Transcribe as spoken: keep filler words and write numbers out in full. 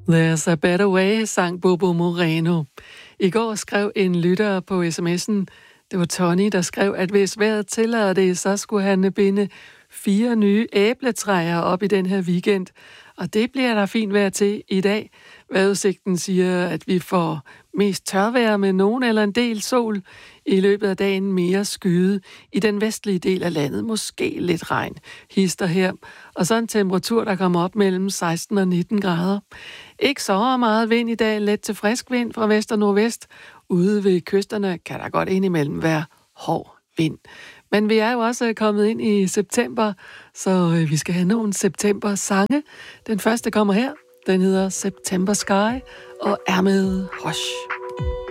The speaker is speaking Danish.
There's a better way, sang Bobo Moreno. I går skrev en lytter på sms'en, det var Tony, der skrev, at hvis vejret tillader det, så skulle han binde fire nye æbletræer op i den her weekend. Og det bliver der fint vejr til i dag. Vejrudsigten siger, at vi får mest tørvejr med nogen eller en del sol. I løbet af dagen mere skyde. I den vestlige del af landet måske lidt regn. Hister her. Og så en temperatur, der kommer op mellem seksten og nitten grader. Ikke så meget vind i dag. Let til frisk vind fra vest og nordvest. Ude ved kysterne kan der godt indimellem være hård vind. Men vi er jo også kommet ind i september, så vi skal have nogle september-sange. Den første kommer her. Den hedder September Sky og er med Hush.